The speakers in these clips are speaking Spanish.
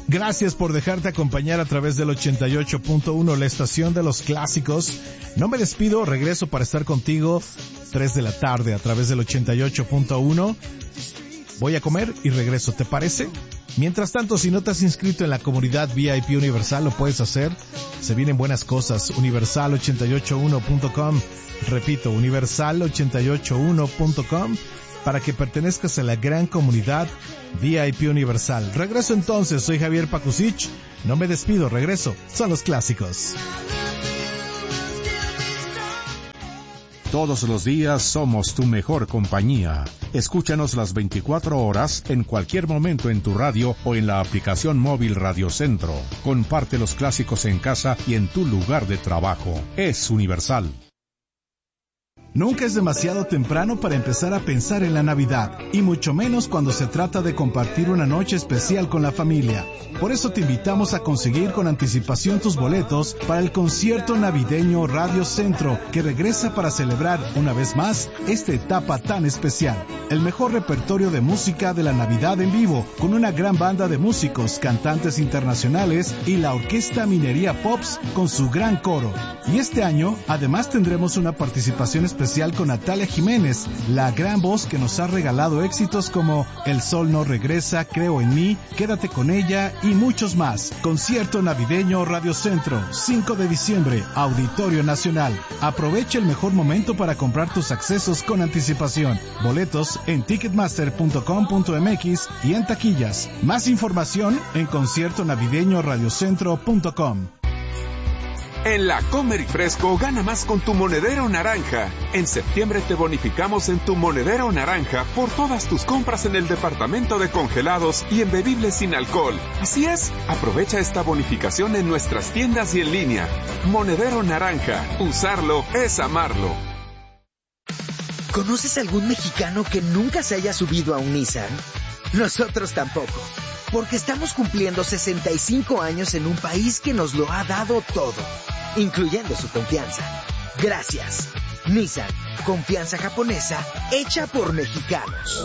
Gracias por dejarte acompañar a través del 88.1, la estación de los clásicos. No me despido, regreso para estar contigo 3 de la tarde a través del 88.1. Voy a comer y regreso, ¿te parece? Mientras tanto, si no te has inscrito en la comunidad VIP Universal, lo puedes hacer. Se vienen buenas cosas. Universal881.com. Repito, Universal881.com para que pertenezcas a la gran comunidad VIP Universal. Regreso entonces, soy Javier Pakusich. No me despido, regreso. Son los clásicos. Todos los días somos tu mejor compañía. Escúchanos las 24 horas en cualquier momento en tu radio o en la aplicación móvil Radio Centro. Comparte los clásicos en casa y en tu lugar de trabajo. Es Universal. Nunca es demasiado temprano para empezar a pensar en la Navidad, y mucho menos cuando se trata de compartir una noche especial con la familia. Por eso te invitamos a conseguir con anticipación tus boletos para el concierto navideño Radio Centro, que regresa para celebrar una vez más esta etapa tan especial. El mejor repertorio de música de la Navidad en vivo, con una gran banda de músicos, cantantes internacionales y la Orquesta Minería Pops con su gran coro. Y este año, además tendremos una participación especial con Natalia Jiménez, la gran voz que nos ha regalado éxitos como El Sol No Regresa, Creo en Mí, Quédate con Ella y muchos más. Concierto navideño Radio Centro, 5 de diciembre, Auditorio Nacional. Aprovecha el mejor momento para comprar tus accesos con anticipación. Boletos en ticketmaster.com.mx y en taquillas. Más información en conciertonavideñoradiocentro.com. En la Comer y Fresco, gana más con tu monedero naranja. En septiembre te bonificamos en tu monedero naranja por todas tus compras en el departamento de congelados y en bebibles sin alcohol. Así es, aprovecha esta bonificación en nuestras tiendas y en línea. Monedero naranja, usarlo es amarlo. ¿Conoces algún mexicano que nunca se haya subido a un Nissan? Nosotros tampoco, porque estamos cumpliendo 65 años en un país que nos lo ha dado todo, incluyendo su confianza. Gracias. Nissan, confianza japonesa hecha por mexicanos.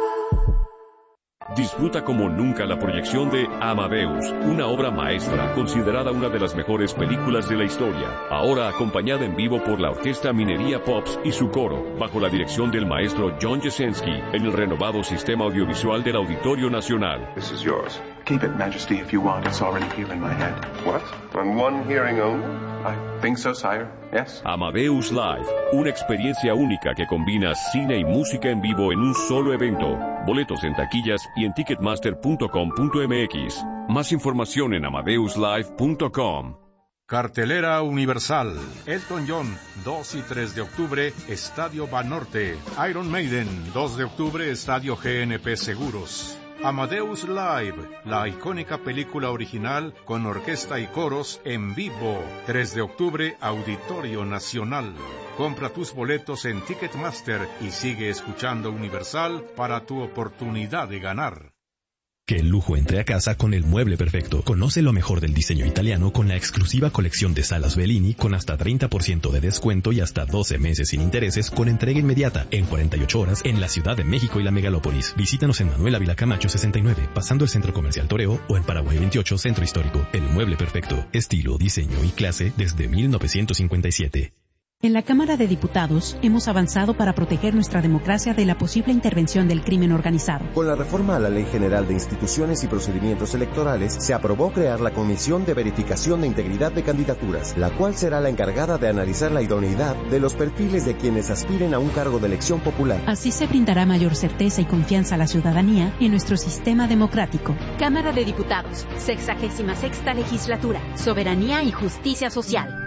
Disfruta como nunca la proyección de Amadeus, una obra maestra, considerada una de las mejores películas de la historia. Ahora acompañada en vivo por la Orquesta Minería Pops y su coro, bajo la dirección del maestro John Jasenski, en el renovado sistema audiovisual del Auditorio Nacional. This is yours. Keep it, Majesty, if you want. It's already here in my head. What? On one hearing only? I think so, sire. Yes. Amadeus Live, una experiencia única que combina cine y música en vivo en un solo evento. Boletos en taquillas y en ticketmaster.com.mx. Más información en amadeuslive.com. Cartelera Universal. Elton John, 2 y 3 de octubre, Estadio Banorte. Iron Maiden, 2 de octubre, Estadio GNP Seguros. Amadeus Live, la icónica película original con orquesta y coros en vivo. 3 de octubre, Auditorio Nacional. Compra tus boletos en Ticketmaster y sigue escuchando Universal para tu oportunidad de ganar. Que el lujo entre a casa con el mueble perfecto. Conoce lo mejor del diseño italiano con la exclusiva colección de salas Bellini con hasta 30% de descuento y hasta 12 meses sin intereses con entrega inmediata en 48 horas en la Ciudad de México y la Megalópolis. Visítanos en Manuel Ávila Camacho 69, pasando el Centro Comercial Toreo, o en Paraguay 28, Centro Histórico. El mueble perfecto. Estilo, diseño y clase desde 1957. En la Cámara de Diputados hemos avanzado para proteger nuestra democracia de la posible intervención del crimen organizado. Con la reforma a la Ley General de Instituciones y Procedimientos Electorales, se aprobó crear la Comisión de Verificación de Integridad de Candidaturas, la cual será la encargada de analizar la idoneidad de los perfiles de quienes aspiren a un cargo de elección popular. Así se brindará mayor certeza y confianza a la ciudadanía en nuestro sistema democrático. Cámara de Diputados, 66ª Legislatura, Soberanía y Justicia Social.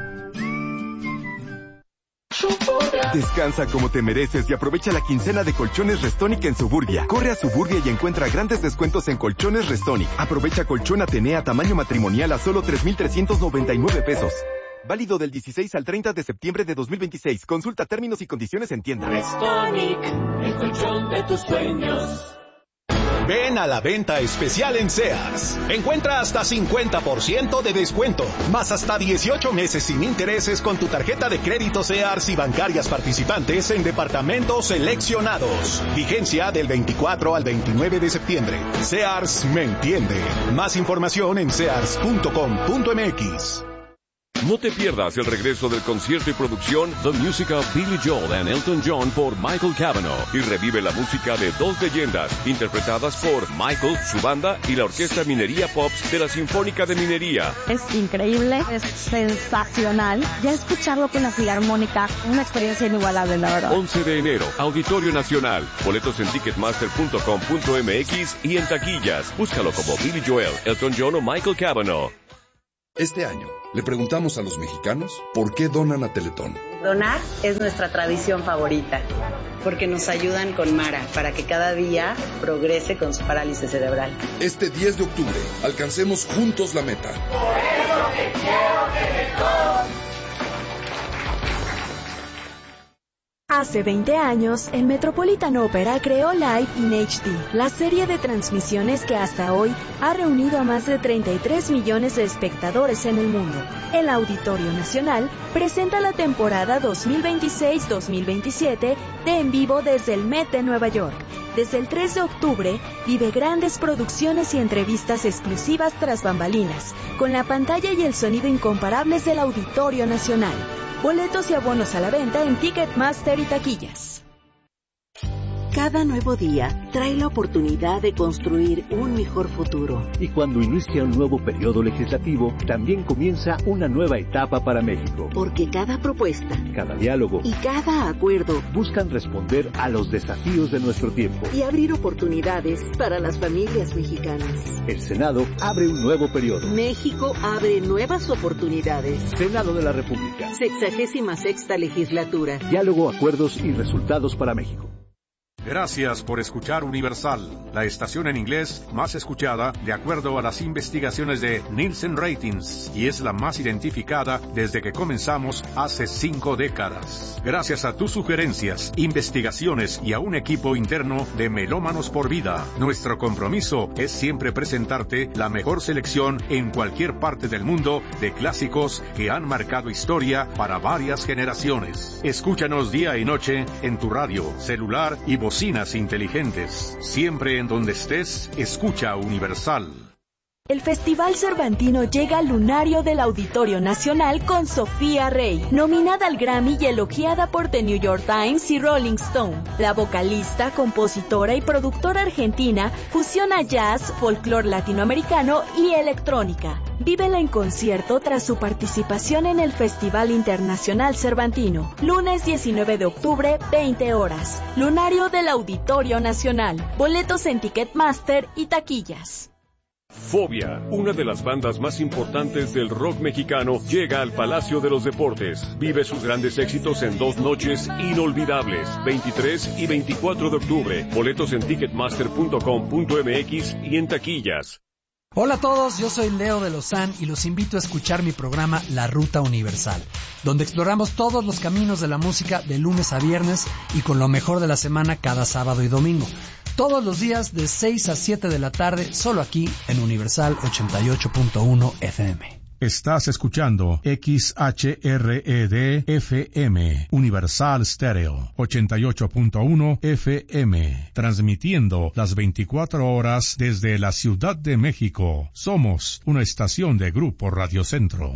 Descansa como te mereces y aprovecha la quincena de Colchones Restonic en Suburbia. Corre a Suburbia y encuentra grandes descuentos en Colchones Restonic. Aprovecha colchón Atenea tamaño matrimonial a solo 3,399 pesos. Válido del 16 al 30 de septiembre de 2026. Consulta términos y condiciones en tienda. Restonic, el colchón de tus sueños. Ven a la venta especial en Sears. Encuentra hasta 50% de descuento, más hasta 18 meses sin intereses con tu tarjeta de crédito Sears y bancarias participantes en departamentos seleccionados. Vigencia del 24 al 29 de septiembre. Sears me entiende. Más información en sears.com.mx. No te pierdas el regreso del concierto y producción The Music of Billy Joel and Elton John por Michael Cavanaugh y revive la música de dos leyendas interpretadas por Michael, su banda y la Orquesta Minería Pops de la Sinfónica de Minería. Es increíble, es sensacional. Ya escucharlo con la Filarmónica, una experiencia inigualable, la verdad. 11 de enero, Auditorio Nacional. Boletos en ticketmaster.com.mx y en taquillas. Búscalo como Billy Joel, Elton John o Michael Cavanaugh. Este año, le preguntamos a los mexicanos por qué donan a Teletón. Donar es nuestra tradición favorita, porque nos ayudan con Mara para que cada día progrese con su parálisis cerebral. Este 10 de octubre, alcancemos juntos la meta. Por eso te quiero, Teletón. Hace 20 años, el Metropolitan Opera creó Live in HD, la serie de transmisiones que hasta hoy ha reunido a más de 33 millones de espectadores en el mundo. El Auditorio Nacional presenta la temporada 2026-2027 de En Vivo desde el Met de Nueva York. Desde el 3 de octubre, vive grandes producciones y entrevistas exclusivas tras bambalinas, con la pantalla y el sonido incomparables del Auditorio Nacional. Boletos y abonos a la venta en Ticketmaster y taquillas. Cada nuevo día trae la oportunidad de construir un mejor futuro. Y cuando inicia un nuevo periodo legislativo, también comienza una nueva etapa para México. Porque cada propuesta, cada diálogo y cada acuerdo buscan responder a los desafíos de nuestro tiempo y abrir oportunidades para las familias mexicanas. El Senado abre un nuevo periodo. México abre nuevas oportunidades. Senado de la República. 66ª legislatura. Diálogo, acuerdos y resultados para México. Gracias por escuchar Universal, la estación en inglés más escuchada de acuerdo a las investigaciones de Nielsen Ratings y es la más identificada desde que comenzamos hace 5 décadas. Gracias a tus sugerencias, investigaciones y a un equipo interno de Melómanos por Vida, nuestro compromiso es siempre presentarte la mejor selección en cualquier parte del mundo de clásicos que han marcado historia para varias generaciones. Escúchanos día y noche en tu radio, celular y bocinas inteligentes. Siempre en donde estés, escucha Universal. El Festival Cervantino llega al lunario del Auditorio Nacional con Sofía Rey, nominada al Grammy y elogiada por The New York Times y Rolling Stone. La vocalista, compositora y productora argentina fusiona jazz, folclore latinoamericano y electrónica. Vívela en concierto tras su participación en el Festival Internacional Cervantino. Lunes 19 de octubre, 20 horas. Lunario del Auditorio Nacional. Boletos en Ticketmaster y taquillas. Fobia, una de las bandas más importantes del rock mexicano, llega al Palacio de los Deportes. Vive sus grandes éxitos en 2 noches inolvidables, 23 y 24 de octubre. Boletos en ticketmaster.com.mx y en taquillas. Hola a todos, yo soy Leo de Lozán y los invito a escuchar mi programa La Ruta Universal, donde exploramos todos los caminos de la música de lunes a viernes y con lo mejor de la semana cada sábado y domingo. Todos los días de 6 a 7 de la tarde, solo aquí en Universal 88.1 FM. Estás escuchando XHRED FM, Universal Stereo, 88.1 FM, transmitiendo las 24 horas desde la Ciudad de México. Somos una estación de Grupo Radio Centro.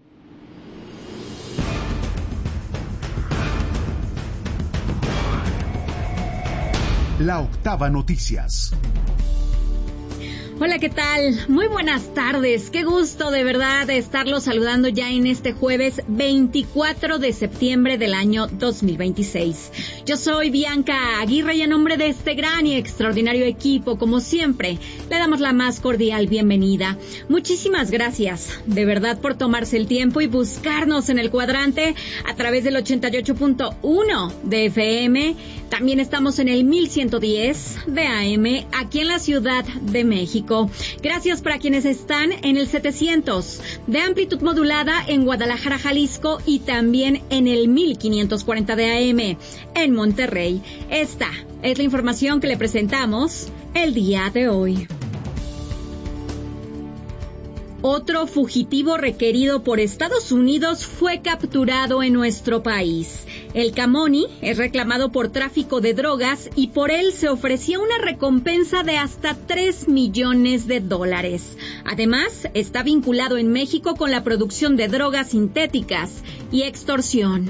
La Octava Noticias. Hola, ¿qué tal? Muy buenas tardes. Qué gusto de verdad de estarlos saludando ya en este jueves 24 de septiembre del año 2026. Yo soy Bianca Aguirre y en nombre de este gran y extraordinario equipo, como siempre, le damos la más cordial bienvenida. Muchísimas gracias, de verdad, por tomarse el tiempo y buscarnos en el cuadrante a través del 88.1 de FM. También estamos en el 1110 de AM aquí en la Ciudad de México. Gracias para quienes están en el 700 de amplitud modulada en Guadalajara, Jalisco y también en el 1540 de AM en Monterrey. Esta es la información que le presentamos el día de hoy. Otro fugitivo requerido por Estados Unidos fue capturado en nuestro país. El Camoni es reclamado por tráfico de drogas y por él se ofrecía una recompensa de hasta $3 millones. Además, está vinculado en México con la producción de drogas sintéticas y extorsión.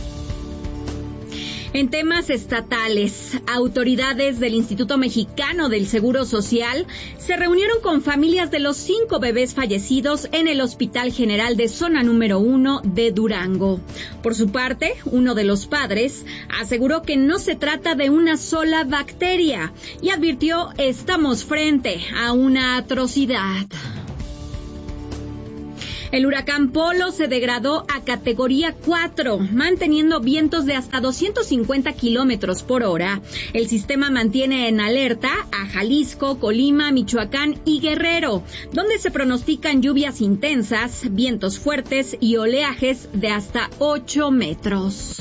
En temas estatales, autoridades del Instituto Mexicano del Seguro Social se reunieron con familias de los 5 bebés fallecidos en el Hospital General de Zona Número 1 de Durango. Por su parte, uno de los padres aseguró que no se trata de una sola bacteria y advirtió: estamos frente a una atrocidad. El huracán Polo se degradó a categoría 4, manteniendo vientos de hasta 250 kilómetros por hora. El sistema mantiene en alerta a Jalisco, Colima, Michoacán y Guerrero, donde se pronostican lluvias intensas, vientos fuertes y oleajes de hasta 8 metros.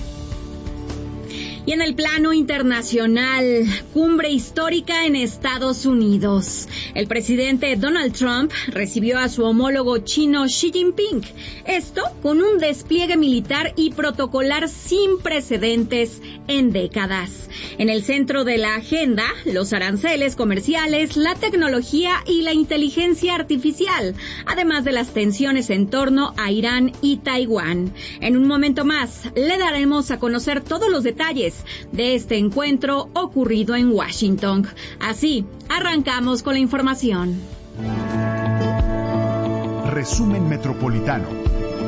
Y en el plano internacional, cumbre histórica en Estados Unidos. El presidente Donald Trump recibió a su homólogo chino Xi Jinping. Esto con un despliegue militar y protocolar sin precedentes en décadas. En el centro de la agenda, los aranceles comerciales, la tecnología y la inteligencia artificial, además de las tensiones en torno a Irán y Taiwán. En un momento más, le daremos a conocer todos los detalles de este encuentro ocurrido en Washington. Así, arrancamos con la información. Resumen Metropolitano.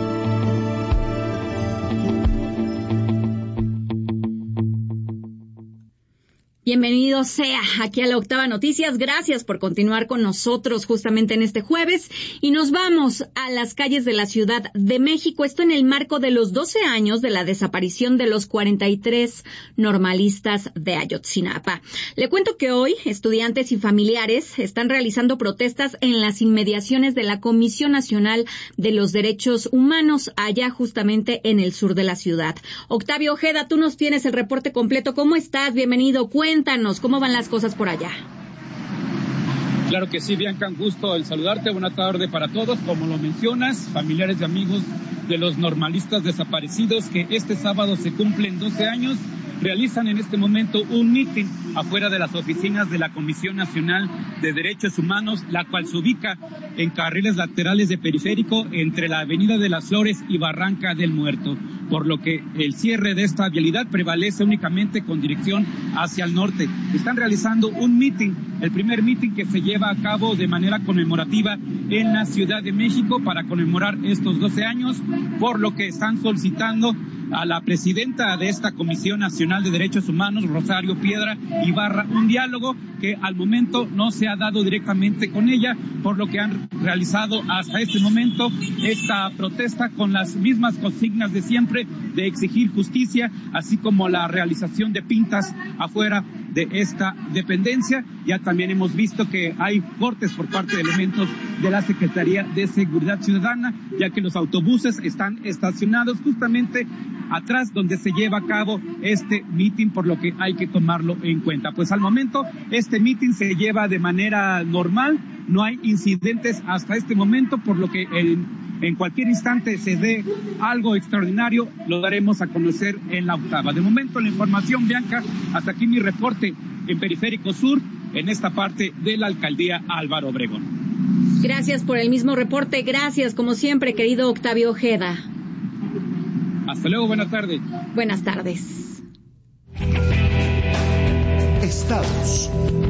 Bienvenido sea aquí a la Octava Noticias. Gracias por continuar con nosotros justamente en este jueves. Y nos vamos a las calles de la Ciudad de México. Esto en el marco de los 12 años de la desaparición de los 43 normalistas de Ayotzinapa. Le cuento que hoy estudiantes y familiares están realizando protestas en las inmediaciones de la Comisión Nacional de los Derechos Humanos, allá justamente en el sur de la ciudad. Octavio Ojeda, tú nos tienes el reporte completo. ¿Cómo estás? Bienvenido. Cuéntanos, ¿cómo van las cosas por allá? Claro que sí, Bianca, un gusto el saludarte. Buena tarde para todos. Como lo mencionas, familiares y amigos de los normalistas desaparecidos que este sábado se cumplen 12 años, realizan en este momento un mitin afuera de las oficinas de la Comisión Nacional de Derechos Humanos, la cual se ubica en carriles laterales de periférico entre la Avenida de las Flores y Barranca del Muerto, por lo que el cierre de esta vialidad prevalece únicamente con dirección hacia el norte. Están realizando un mitin, el primer mitin que se lleva a cabo de manera conmemorativa en la Ciudad de México para conmemorar estos 12 años, por lo que están solicitando a la presidenta de esta Comisión Nacional de Derechos Humanos, Rosario Piedra Ibarra, un diálogo que al momento no se ha dado directamente con ella, por lo que han realizado hasta este momento esta protesta con las mismas consignas de siempre, de exigir justicia, así como la realización de pintas afuera de esta dependencia. Ya también hemos visto que hay cortes por parte de elementos de la Secretaría de Seguridad Ciudadana, ya que los autobuses están estacionados justamente atrás donde se lleva a cabo este mitin, por lo que hay que tomarlo en cuenta. Pues al momento este mitin se lleva de manera normal, no hay incidentes hasta este momento, por lo que en cualquier instante se dé algo extraordinario, lo daremos a conocer en la Octava. De momento la información, Bianca, hasta aquí mi reporte en Periférico Sur, en esta parte de la Alcaldía Álvaro Obregón. Gracias por el mismo reporte, gracias como siempre, querido Octavio Ojeda. Hasta luego, buenas tardes. Buenas tardes. Estados.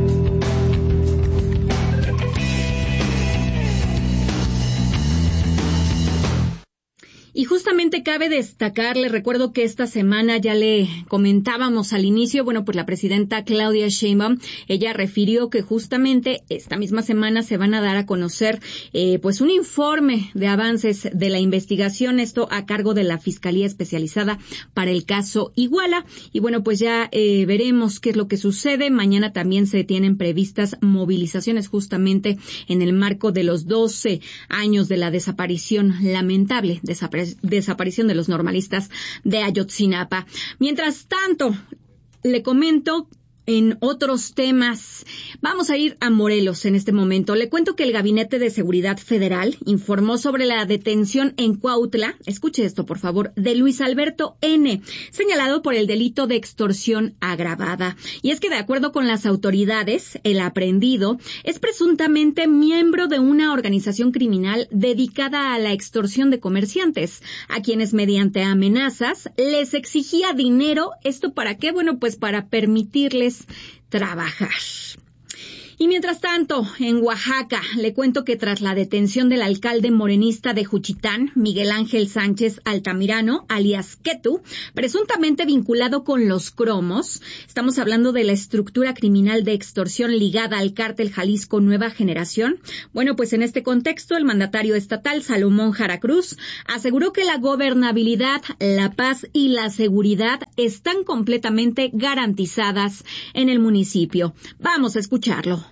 Y justamente cabe destacar, le recuerdo que esta semana ya le comentábamos al inicio, bueno, pues la presidenta Claudia Sheinbaum, ella refirió que justamente esta misma semana se van a dar a conocer pues un informe de avances de la investigación, esto a cargo de la Fiscalía Especializada para el caso Iguala. Y bueno, pues ya veremos qué es lo que sucede. Mañana también se tienen previstas movilizaciones justamente en el marco de los 12 años de la desaparición, lamentable desaparición de los normalistas de Ayotzinapa. Mientras tanto, le comento, En otros temas, vamos a ir a Morelos en este momento. Le cuento que el Gabinete de Seguridad Federal informó sobre la detención en Cuautla, escuche esto por favor, de Luis Alberto N., señalado por el delito de extorsión agravada. Y es que de acuerdo con las autoridades, el aprehendido es presuntamente miembro de una organización criminal dedicada a la extorsión de comerciantes, a quienes mediante amenazas les exigía dinero. ¿Esto para qué? Bueno, pues para permitirles trabajar. Y mientras tanto, en Oaxaca, le cuento que tras la detención del alcalde morenista de Juchitán, Miguel Ángel Sánchez Altamirano, alias Ketu, presuntamente vinculado con los cromos, estamos hablando de la estructura criminal de extorsión ligada al cártel Jalisco Nueva Generación. Bueno, pues en este contexto, el mandatario estatal, Salomón Jara Cruz, aseguró que la gobernabilidad, la paz y la seguridad están completamente garantizadas en el municipio. Vamos a escucharlo.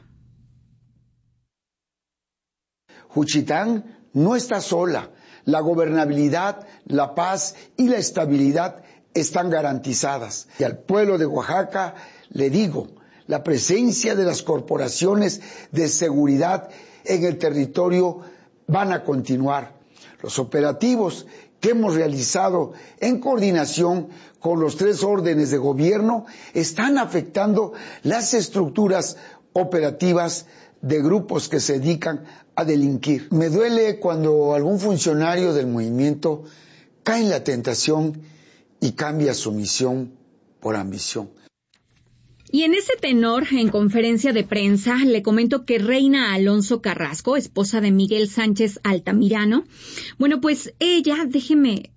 Juchitán no está sola. La gobernabilidad, la paz y la estabilidad están garantizadas. Y al pueblo de Oaxaca le digo, la presencia de las corporaciones de seguridad en el territorio van a continuar. Los operativos que hemos realizado en coordinación con los 3 órdenes de gobierno están afectando las estructuras operativas de grupos que se dedican a delinquir. Me duele cuando algún funcionario del movimiento cae en la tentación y cambia su misión por ambición. Y en ese tenor, en conferencia de prensa, le comento que Reina Alonso Carrasco, esposa de Miguel Sánchez Altamirano, bueno, pues ella, déjeme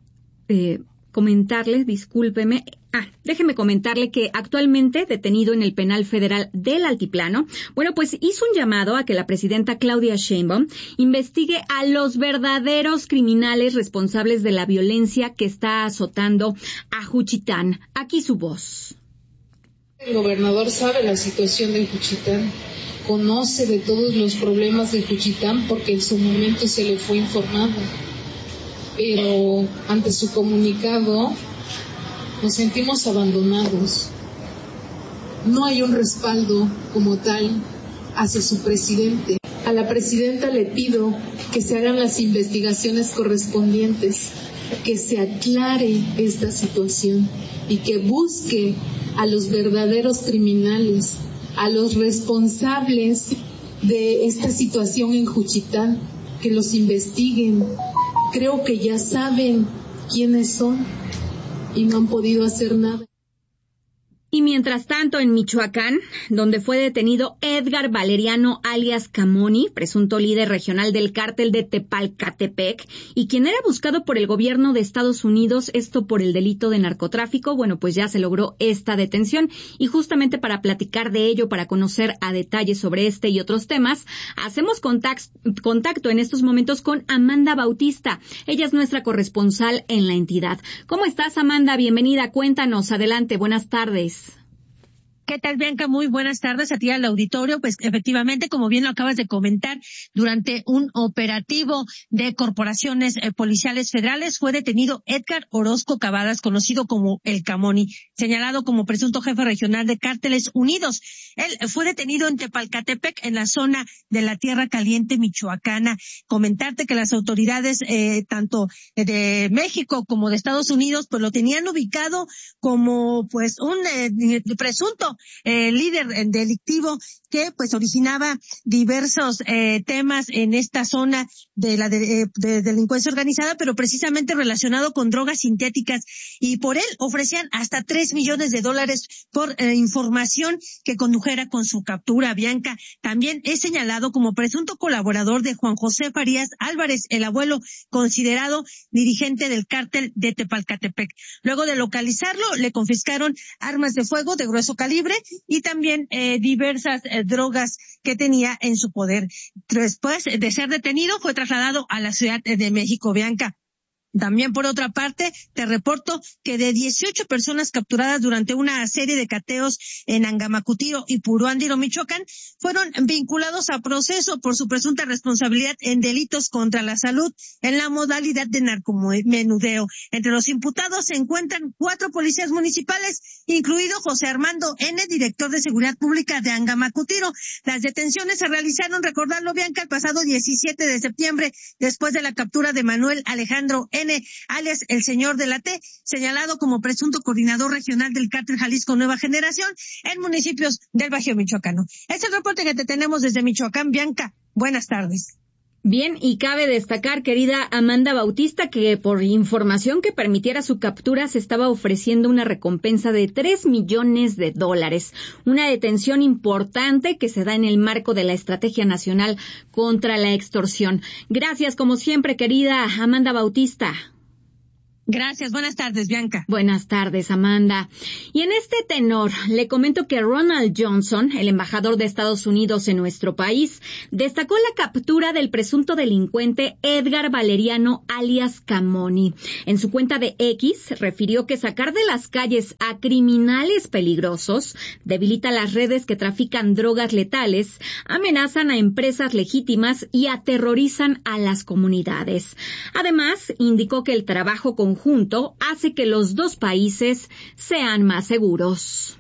comentarle que actualmente detenido en el penal federal del Altiplano, bueno, pues hizo un llamado a que la presidenta Claudia Sheinbaum investigue a los verdaderos criminales responsables de la violencia que está azotando a Juchitán. Aquí su voz. El gobernador sabe la situación de Juchitán, conoce de todos los problemas de Juchitán porque en su momento se le fue informado. Pero ante su comunicado nos sentimos abandonados. No hay un respaldo como tal hacia su presidente. A la presidenta le pido que se hagan las investigaciones correspondientes, que se aclare esta situación y que busque a los verdaderos criminales, a los responsables de esta situación en Juchitán, que los investiguen. Creo que ya saben quiénes son y no han podido hacer nada. Y mientras tanto, en Michoacán, donde fue detenido Edgar Valeriano alias Camoni, presunto líder regional del cártel de Tepalcatepec, y quien era buscado por el gobierno de Estados Unidos, esto por el delito de narcotráfico, bueno, pues ya se logró esta detención. Y justamente para platicar de ello, para conocer a detalle sobre este y otros temas, hacemos contacto en estos momentos con Amanda Bautista. Ella es nuestra corresponsal en la entidad. ¿Cómo estás, Amanda? Bienvenida. Cuéntanos. Adelante. Buenas tardes. ¿Qué tal, Bianca? Muy buenas tardes a ti al auditorio. Pues efectivamente, como bien lo acabas de comentar, durante un operativo de corporaciones policiales federales fue detenido Edgar Orozco Cavadas, conocido como el Camoni, señalado como presunto jefe regional de Cárteles Unidos. Él fue detenido en Tepalcatepec, en la zona de la Tierra Caliente michoacana. Comentarte que las autoridades tanto de México como de Estados Unidos pues lo tenían ubicado como pues un presunto líder delictivo que pues originaba diversos temas en esta zona de la de delincuencia organizada, pero precisamente relacionado con drogas sintéticas, y por él ofrecían hasta $3 millones por información que condujera con su captura. Bianca, también es señalado como presunto colaborador de Juan José Farías Álvarez, el abuelo considerado dirigente del cártel de Tepalcatepec. Luego de localizarlo, le confiscaron armas de fuego de grueso calibre y también diversas drogas que tenía en su poder. Después de ser detenido, fue trasladado a la Ciudad de México. Bianca. También, por otra parte, te reporto que de 18 personas capturadas durante una serie de cateos en Angamacutiro y Puruándiro, Michoacán, fueron vinculados a proceso por su presunta responsabilidad en delitos contra la salud en la modalidad de narcomenudeo. Entre los imputados se encuentran 4 policías municipales, incluido José Armando N., director de Seguridad Pública de Angamacutiro. Las detenciones se realizaron, recordarlo, Bianca, el pasado 17 de septiembre, después de la captura de Manuel Alejandro N., alias el señor de la T, señalado como presunto coordinador regional del cártel Jalisco Nueva Generación en municipios del Bajío Michoacano. Es el reporte que te tenemos desde Michoacán, Bianca. Buenas tardes. Bien, y cabe destacar, querida Amanda Bautista, que por información que permitiera su captura se estaba ofreciendo una recompensa de $3 millones. Una detención importante que se da en el marco de la Estrategia Nacional contra la Extorsión. Gracias, como siempre, querida Amanda Bautista. Gracias, buenas tardes, Bianca. Buenas tardes, Amanda. Y en este tenor, le comento que Ronald Johnson, el embajador de Estados Unidos en nuestro país, destacó la captura del presunto delincuente Edgar Valeriano, alias Camoni. En su cuenta de X, refirió que sacar de las calles a criminales peligrosos debilita las redes que trafican drogas letales, amenazan a empresas legítimas y aterrorizan a las comunidades. Además, indicó que el trabajo conjunto hace que los dos países sean más seguros.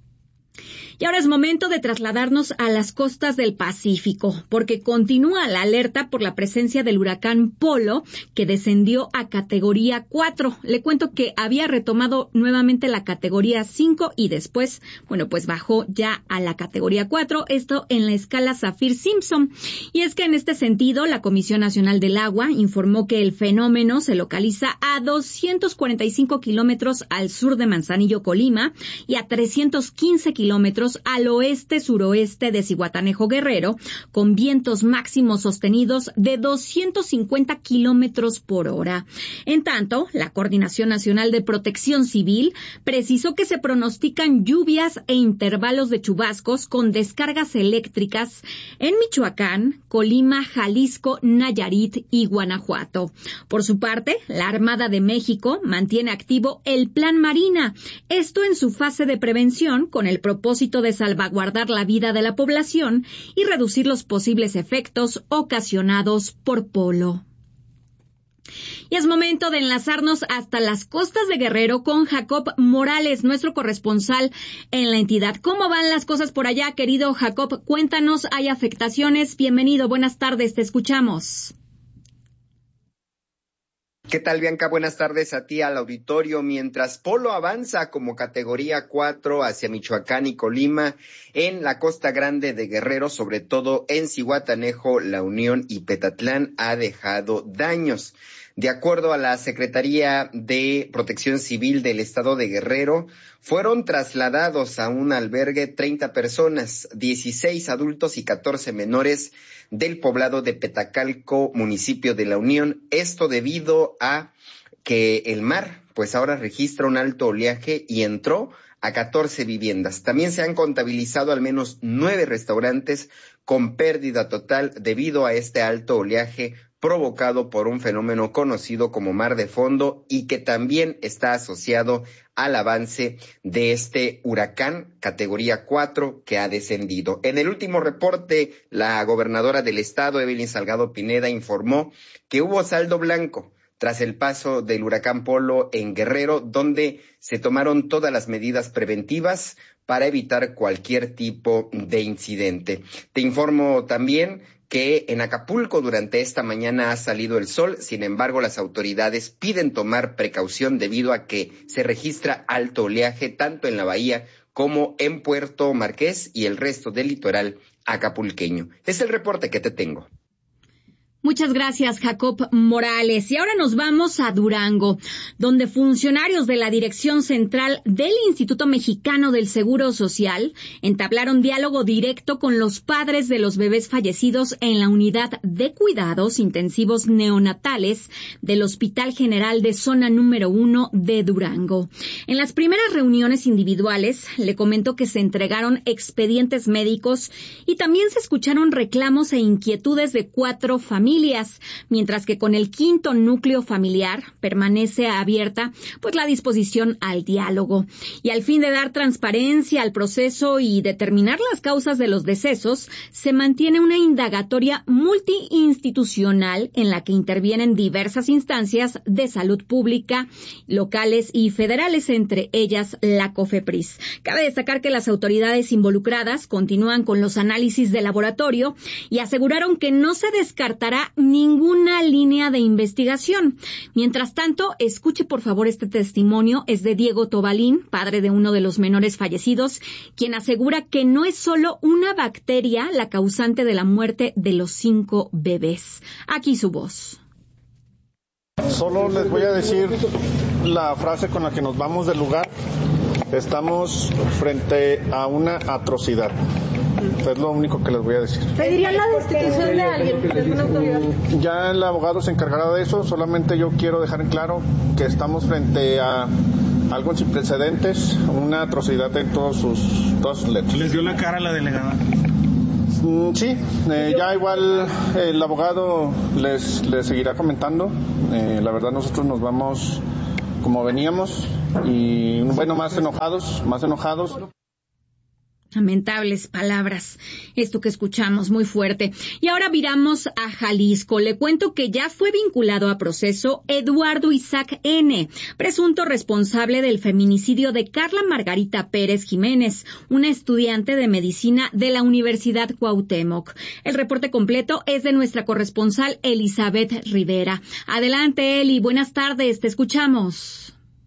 Y ahora es momento de trasladarnos a las costas del Pacífico, porque continúa la alerta por la presencia del huracán Polo, que descendió a categoría 4. Le cuento que había retomado nuevamente la categoría 5 y después, pues bajó ya a la categoría 4, esto en la escala Saffir-Simpson. Y es que en este sentido, la Comisión Nacional del Agua informó que el fenómeno se localiza a 245 kilómetros al sur de Manzanillo, Colima, y a 315 kilómetros al oeste-suroeste de Zihuatanejo, Guerrero, con vientos máximos sostenidos de 250 kilómetros por hora. En tanto, la Coordinación Nacional de Protección Civil precisó que se pronostican lluvias e intervalos de chubascos con descargas eléctricas en Michoacán, Colima, Jalisco, Nayarit y Guanajuato. Por su parte, la Armada de México mantiene activo el Plan Marina, esto en su fase de prevención con el propósito de salvaguardar la vida de la población y reducir los posibles efectos ocasionados por Polo. Y es momento de enlazarnos hasta las costas de Guerrero con Jacob Morales, nuestro corresponsal en la entidad. ¿Cómo van las cosas por allá, querido Jacob? Cuéntanos, ¿hay afectaciones? Bienvenido, buenas tardes, te escuchamos. ¿Qué tal, Bianca? Buenas tardes a ti, al auditorio. Mientras Polo avanza como categoría 4 hacia Michoacán y Colima, en la Costa Grande de Guerrero, sobre todo en Zihuatanejo, La Unión y Petatlán, ha dejado daños. De acuerdo a la Secretaría de Protección Civil del Estado de Guerrero, fueron trasladados a un albergue 30 personas, 16 adultos y 14 menores del poblado de Petacalco, municipio de La Unión. Esto debido a que el mar, ahora registra un alto oleaje y entró a 14 viviendas. También se han contabilizado al menos 9 restaurantes con pérdida total debido a este alto oleaje provocado por un fenómeno conocido como mar de fondo y que también está asociado al avance de este huracán categoría 4 que ha descendido. En el último reporte, la gobernadora del estado, Evelyn Salgado Pineda, informó que hubo saldo blanco tras el paso del huracán Polo en Guerrero, donde se tomaron todas las medidas preventivas para evitar cualquier tipo de incidente. Te informo también que en Acapulco durante esta mañana ha salido el sol, sin embargo las autoridades piden tomar precaución debido a que se registra alto oleaje tanto en la bahía como en Puerto Marqués y el resto del litoral acapulqueño. Es el reporte que te tengo. Muchas gracias, Jacob Morales. Y ahora nos vamos a Durango, donde funcionarios de la Dirección Central del Instituto Mexicano del Seguro Social entablaron diálogo directo con los padres de los bebés fallecidos en la unidad de cuidados intensivos neonatales del Hospital General de Zona Número 1 de Durango. En las primeras reuniones individuales, le comento que se entregaron expedientes médicos y también se escucharon reclamos e inquietudes de 4 familias familias, mientras que con el quinto núcleo familiar permanece abierta pues la disposición al diálogo. Y al fin de dar transparencia al proceso y determinar las causas de los decesos, se mantiene una indagatoria multiinstitucional en la que intervienen diversas instancias de salud pública, locales y federales, entre ellas la COFEPRIS. Cabe destacar que las autoridades involucradas continúan con los análisis de laboratorio y aseguraron que no se descartará ninguna línea de investigación. Mientras tanto, escuche por favor este testimonio, es de Diego Tobalín, padre de uno de los menores fallecidos, quien asegura que no es solo una bacteria la causante de la muerte de los 5 bebés. Aquí su voz. Solo les voy a decir la frase con la que nos vamos del lugar. Estamos frente a una atrocidad. Es lo único que les voy a decir. ¿Pedirían la destitución de alguien, de alguna autoridad? Ya el abogado se encargará de eso. Solamente yo quiero dejar en claro que estamos frente a algo sin precedentes, una atrocidad en todas sus letras. ¿Les dio la cara a la delegada? Sí, ya igual el abogado les seguirá comentando. La verdad nosotros nos vamos como veníamos y bueno, más enojados. Lamentables palabras, esto que escuchamos, muy fuerte. Y ahora viramos a Jalisco. Le cuento que ya fue vinculado a proceso Eduardo Isaac N., presunto responsable del feminicidio de Carla Margarita Pérez Jiménez, una estudiante de medicina de la Universidad Cuauhtémoc. El reporte completo es de nuestra corresponsal Elizabeth Rivera. Adelante, Eli, buenas tardes, te escuchamos.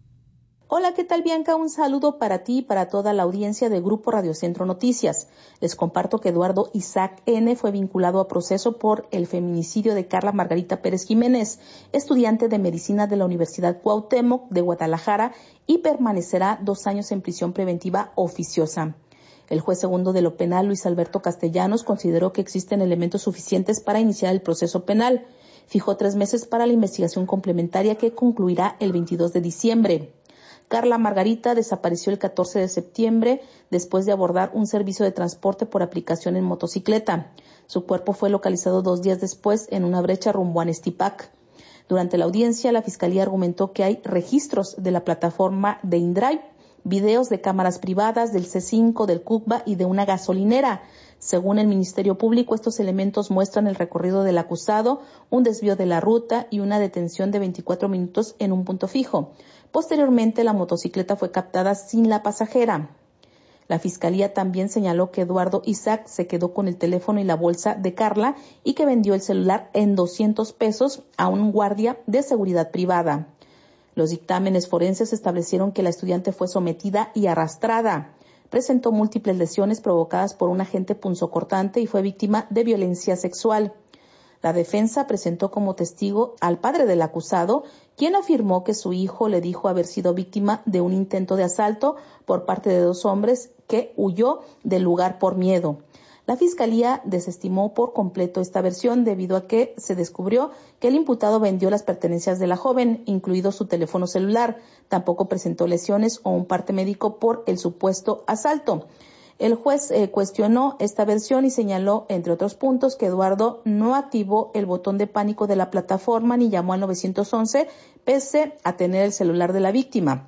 Hola, ¿qué tal, Bianca? Un saludo para ti y para toda la audiencia de Grupo Radio Centro Noticias. Les comparto que Eduardo Isaac N. fue vinculado a proceso por el feminicidio de Carla Margarita Pérez Jiménez, estudiante de medicina de la Universidad Cuauhtémoc de Guadalajara, y permanecerá 2 años en prisión preventiva oficiosa. El juez segundo de lo penal, Luis Alberto Castellanos, consideró que existen elementos suficientes para iniciar el proceso penal. Fijó 3 meses para la investigación complementaria que concluirá el 22 de diciembre. Carla Margarita desapareció el 14 de septiembre después de abordar un servicio de transporte por aplicación en motocicleta. Su cuerpo fue localizado 2 días después en una brecha rumbo a Nestipac. Durante la audiencia, la Fiscalía argumentó que hay registros de la plataforma de InDrive, videos de cámaras privadas, del C5, del CUCBA y de una gasolinera. Según el Ministerio Público, estos elementos muestran el recorrido del acusado, un desvío de la ruta y una detención de 24 minutos en un punto fijo. Posteriormente, la motocicleta fue captada sin la pasajera. La Fiscalía también señaló que Eduardo Isaac se quedó con el teléfono y la bolsa de Carla y que vendió el celular en $200 a un guardia de seguridad privada. Los dictámenes forenses establecieron que la estudiante fue sometida y arrastrada. Presentó múltiples lesiones provocadas por un agente punzocortante y fue víctima de violencia sexual. La defensa presentó como testigo al padre del acusado, quien afirmó que su hijo le dijo haber sido víctima de un intento de asalto por parte de 2 hombres que huyó del lugar por miedo. La Fiscalía desestimó por completo esta versión debido a que se descubrió que el imputado vendió las pertenencias de la joven, incluido su teléfono celular. Tampoco presentó lesiones o un parte médico por el supuesto asalto. El juez cuestionó esta versión y señaló, entre otros puntos, que Eduardo no activó el botón de pánico de la plataforma ni llamó al 911, pese a tener el celular de la víctima.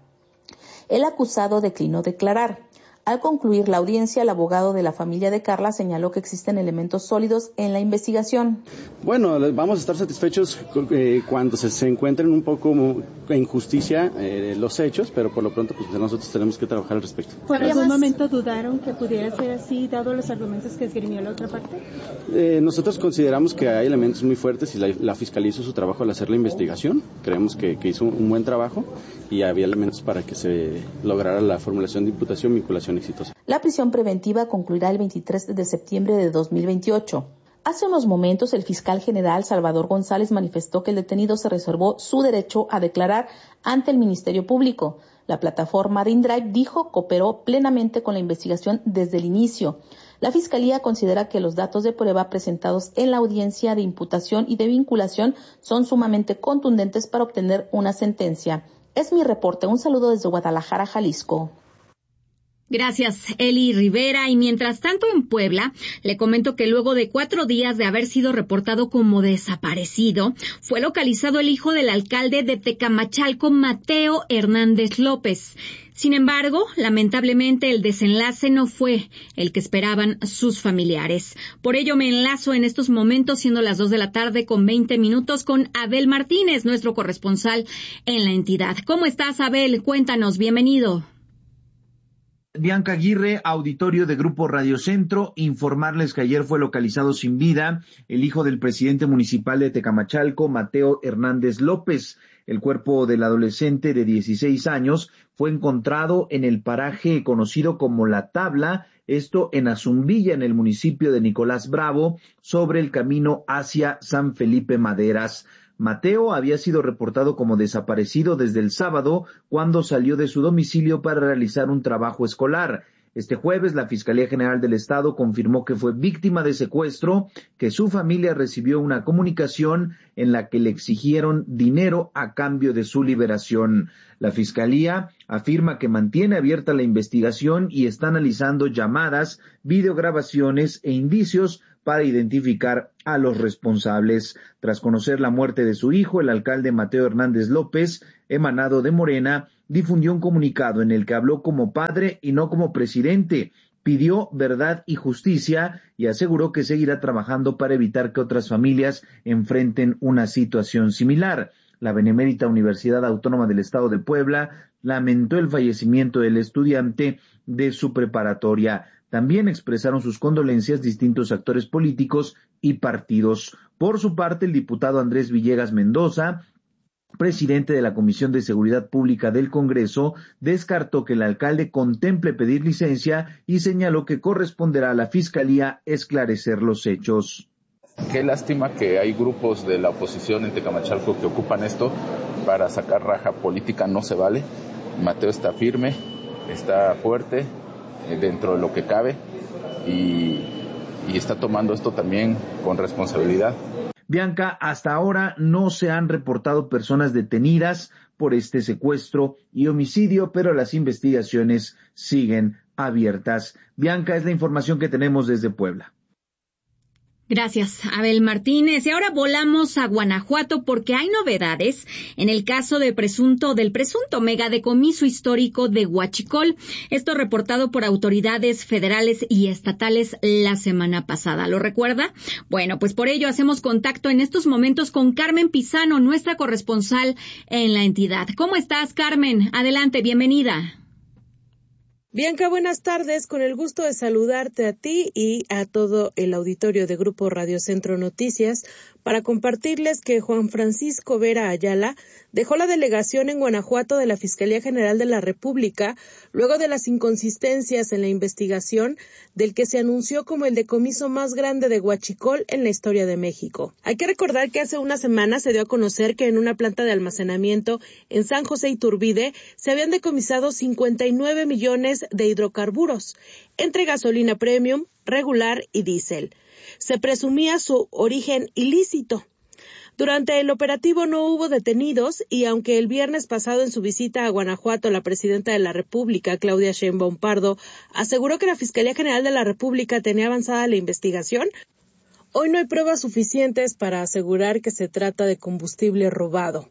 El acusado declinó declarar. Al concluir la audiencia, el abogado de la familia de Carla señaló que existen elementos sólidos en la investigación. Bueno, vamos a estar satisfechos cuando se encuentren un poco en justicia los hechos, pero por lo pronto pues nosotros tenemos que trabajar al respecto. ¿Por algún momento dudaron que pudiera ser así, dado los argumentos que esgrimió la otra parte? Nosotros consideramos que hay elementos muy fuertes y la Fiscalía hizo su trabajo al hacer la investigación. Creemos que hizo un buen trabajo y había elementos para que se lograra la formulación de imputación, vinculación exitosa. La prisión preventiva concluirá el 23 de septiembre de 2028. Hace unos momentos, el fiscal general Salvador González manifestó que el detenido se reservó su derecho a declarar ante el Ministerio Público. La plataforma de InDrive dijo cooperó plenamente con la investigación desde el inicio. La Fiscalía considera que los datos de prueba presentados en la audiencia de imputación y de vinculación son sumamente contundentes para obtener una sentencia. Es mi reporte. Un saludo desde Guadalajara, Jalisco. Gracias, Eli Rivera. Y mientras tanto, en Puebla, le comento que luego de 4 días de haber sido reportado como desaparecido, fue localizado el hijo del alcalde de Tecamachalco, Mateo Hernández López. Sin embargo, lamentablemente el desenlace no fue el que esperaban sus familiares. Por ello me enlazo en estos momentos, siendo las 2:20 p.m, con Abel Martínez, nuestro corresponsal en la entidad. ¿Cómo estás, Abel? Cuéntanos, bienvenido. Bianca Aguirre, auditorio de Grupo Radio Centro, informarles que ayer fue localizado sin vida el hijo del presidente municipal de Tecamachalco, Mateo Hernández López. El cuerpo del adolescente de 16 años fue encontrado en el paraje conocido como La Tabla, esto en Azumbilla, en el municipio de Nicolás Bravo, sobre el camino hacia San Felipe Maderas. Mateo había sido reportado como desaparecido desde el sábado, cuando salió de su domicilio para realizar un trabajo escolar. Este jueves, la Fiscalía General del Estado confirmó que fue víctima de secuestro, que su familia recibió una comunicación en la que le exigieron dinero a cambio de su liberación. La Fiscalía afirma que mantiene abierta la investigación y está analizando llamadas, videograbaciones e indicios para identificar a los responsables. Tras conocer la muerte de su hijo, el alcalde Mateo Hernández López, emanado de Morena, difundió un comunicado en el que habló como padre y no como presidente. Pidió verdad y justicia y aseguró que seguirá trabajando para evitar que otras familias enfrenten una situación similar. La Benemérita Universidad Autónoma del Estado de Puebla lamentó el fallecimiento del estudiante de su preparatoria. También expresaron sus condolencias distintos actores políticos y partidos. Por su parte, el diputado Andrés Villegas Mendoza, presidente de la Comisión de Seguridad Pública del Congreso, descartó que el alcalde contemple pedir licencia y señaló que corresponderá a la Fiscalía esclarecer los hechos. Qué lástima que hay grupos de la oposición en Tecamachalco que ocupan esto para sacar raja política. No se vale. Mateo está firme, está fuerte dentro de lo que cabe y está tomando esto también con responsabilidad. Bianca, hasta ahora no se han reportado personas detenidas por este secuestro y homicidio, pero las investigaciones siguen abiertas. Bianca, es la información que tenemos desde Puebla. Gracias, Abel Martínez. Y ahora volamos a Guanajuato porque hay novedades en el caso del presunto megadecomiso histórico de Huachicol. Esto reportado por autoridades federales y estatales la semana pasada. ¿Lo recuerda? Bueno, pues por ello hacemos contacto en estos momentos con Carmen Pizano, nuestra corresponsal en la entidad. ¿Cómo estás, Carmen? Adelante, bienvenida. Bianca, buenas tardes. Con el gusto de saludarte a ti y a todo el auditorio de Grupo Radio Centro Noticias para compartirles que Juan Francisco Vera Ayala dejó la delegación en Guanajuato de la Fiscalía General de la República luego de las inconsistencias en la investigación del que se anunció como el decomiso más grande de Huachicol en la historia de México. Hay que recordar que hace una semana se dio a conocer que en una planta de almacenamiento en San José Iturbide se habían decomisado 59 millones de hidrocarburos, entre gasolina premium, regular y diésel. Se presumía su origen ilícito. Durante el operativo no hubo detenidos y aunque el viernes pasado en su visita a Guanajuato la presidenta de la República, Claudia Sheinbaum Pardo, aseguró que la Fiscalía General de la República tenía avanzada la investigación, hoy no hay pruebas suficientes para asegurar que se trata de combustible robado.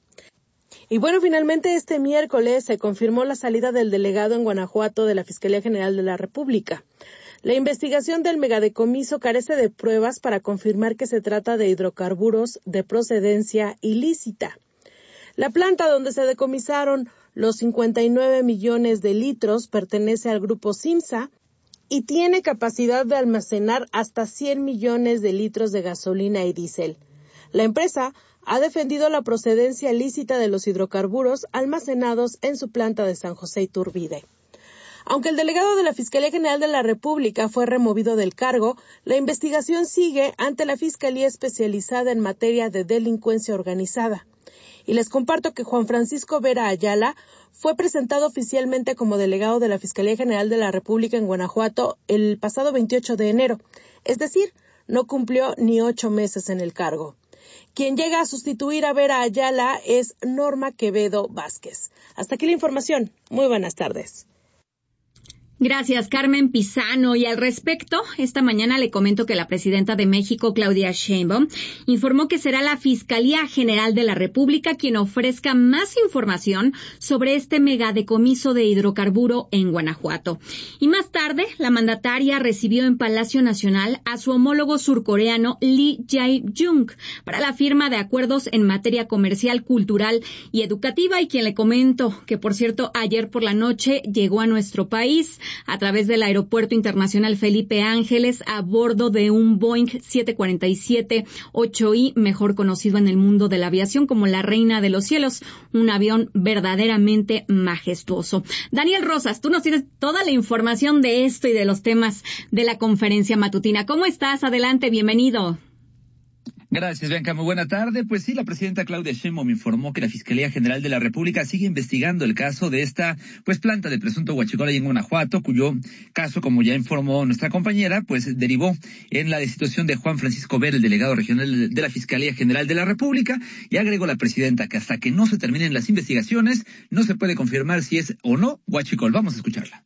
Y bueno, finalmente este miércoles se confirmó la salida del delegado en Guanajuato de la Fiscalía General de la República. La investigación del megadecomiso carece de pruebas para confirmar que se trata de hidrocarburos de procedencia ilícita. La planta donde se decomisaron los 59 millones de litros pertenece al grupo Simsa y tiene capacidad de almacenar hasta 100 millones de litros de gasolina y diésel. La empresa ha defendido la procedencia lícita de los hidrocarburos almacenados en su planta de San José Iturbide. Aunque el delegado de la Fiscalía General de la República fue removido del cargo, la investigación sigue ante la Fiscalía Especializada en Materia de Delincuencia Organizada. Y les comparto que Juan Francisco Vera Ayala fue presentado oficialmente como delegado de la Fiscalía General de la República en Guanajuato el pasado 28 de enero, es decir, no cumplió ni 8 meses en el cargo. Quien llega a sustituir a Vera Ayala es Norma Quevedo Vázquez. Hasta aquí la información. Muy buenas tardes. Gracias, Carmen Pizano. Y al respecto, esta mañana le comento que la presidenta de México, Claudia Sheinbaum, informó que será la Fiscalía General de la República quien ofrezca más información sobre este megadecomiso de hidrocarburo en Guanajuato. Y más tarde, la mandataria recibió en Palacio Nacional a su homólogo surcoreano Lee Jae-jung para la firma de acuerdos en materia comercial, cultural y educativa, y quien le comento que, por cierto, ayer por la noche llegó a nuestro país a través del Aeropuerto Internacional Felipe Ángeles a bordo de un Boeing 747-8i, mejor conocido en el mundo de la aviación como la Reina de los Cielos, un avión verdaderamente majestuoso. Daniel Rosas, tú nos tienes toda la información de esto y de los temas de la conferencia matutina. ¿Cómo estás? Adelante, bienvenido. Gracias, Bianca. Muy buena tarde. Pues sí, la presidenta Claudia Sheinbaum informó que la Fiscalía General de la República sigue investigando el caso de esta planta de presunto huachicol ahí en Guanajuato, cuyo caso, como ya informó nuestra compañera, derivó en la destitución de Juan Francisco Vera, el delegado regional de la Fiscalía General de la República, y agregó la presidenta que hasta que no se terminen las investigaciones no se puede confirmar si es o no huachicol. Vamos a escucharla.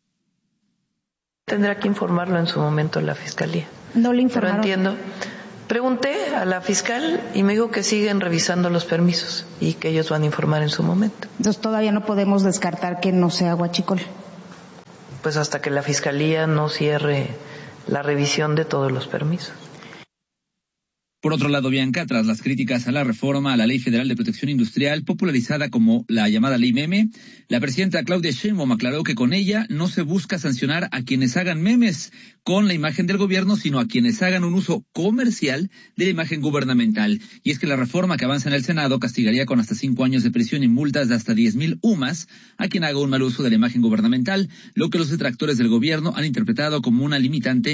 Tendrá que informarlo en su momento la Fiscalía. No le informaron. Pero entiendo. Pregunté a la fiscal y me dijo que siguen revisando los permisos y que ellos van a informar en su momento. Entonces todavía no podemos descartar que no sea huachicol. Pues hasta que la Fiscalía no cierre la revisión de todos los permisos. Por otro lado, Bianca, tras las críticas a la reforma a la Ley Federal de Protección Industrial, popularizada como la llamada Ley Meme, la presidenta Claudia Sheinbaum aclaró que con ella no se busca sancionar a quienes hagan memes con la imagen del gobierno, sino a quienes hagan un uso comercial de la imagen gubernamental. Y es que la reforma que avanza en el Senado castigaría con hasta 5 años de prisión y multas de hasta 10,000 UMAS a quien haga un mal uso de la imagen gubernamental, lo que los detractores del gobierno han interpretado como una limitante